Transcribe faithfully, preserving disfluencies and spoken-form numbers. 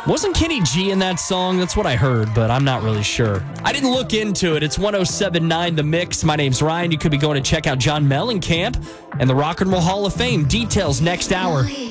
Wasn't Kenny G in that song? That's what I heard, but I'm not really sure. I didn't look into it. It's one oh seven point nine The Mix. My name's Ryan. You could be going to check out John Mellencamp and the Rock and Roll Hall of Fame. Details next hour.